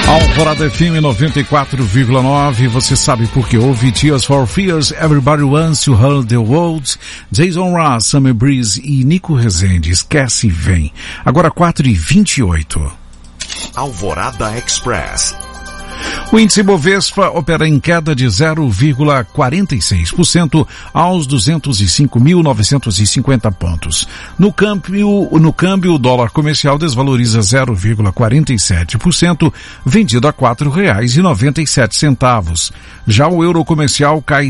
Alvorada FM 94,9, você sabe por que houve Tears for Fears, Everybody Wants to Hold the World, Jason Mraz, Summer Breeze e Nico Rezende, Esquece e Vem. Agora 4h28. Alvorada Express. O índice Bovespa opera em queda de 0,46% aos 205.950 pontos. No câmbio, o dólar comercial desvaloriza 0,47%, vendido a R$ 4,97. Já o euro comercial cai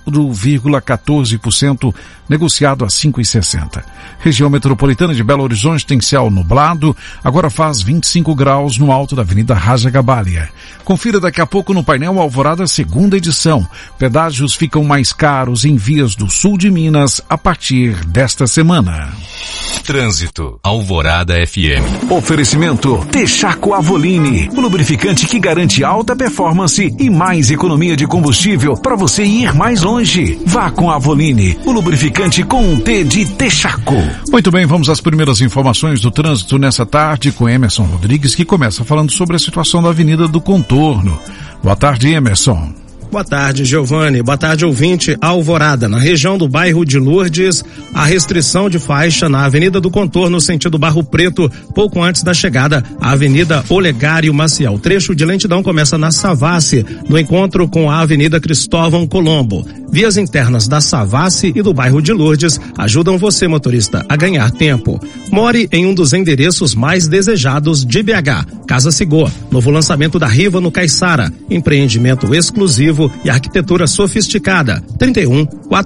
0,14%, negociado a 5,60. Região metropolitana de Belo Horizonte tem céu nublado, agora faz 25 graus no alto da Avenida Raja Gabalia. Confira daqui a pouco no painel Alvorada segunda edição. Pedágios ficam mais caros em vias do sul de Minas a partir desta semana. Trânsito. Alvorada FM. Oferecimento Texaco Avoline, o lubrificante que garante alta performance e mais economia de combustível para você ir mais longe. Vá com a Avoline, o lubrificante com um T de Texaco. Muito bem, vamos às primeiras informações do trânsito nessa tarde com Emerson Rodrigues, que começa falando sobre a situação da Avenida do Contorno. Boa tarde, Emerson. Boa tarde, Giovanni. Boa tarde, ouvinte. Alvorada, na região do bairro de Lourdes, a restrição de faixa na Avenida do Contorno, sentido Barro Preto, pouco antes da chegada à Avenida Olegário Maciel. O trecho de lentidão começa na Savassi, no encontro com a Avenida Cristóvão Colombo. Vias internas da Savassi e do bairro de Lourdes ajudam você, motorista, a ganhar tempo. More em um dos endereços mais desejados de BH, Casa Sigor, novo lançamento da Riva no Caiçara, empreendimento exclusivo e arquitetura sofisticada.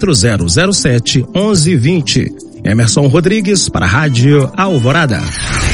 31-4007-1120. Emerson Rodrigues para a Rádio Alvorada.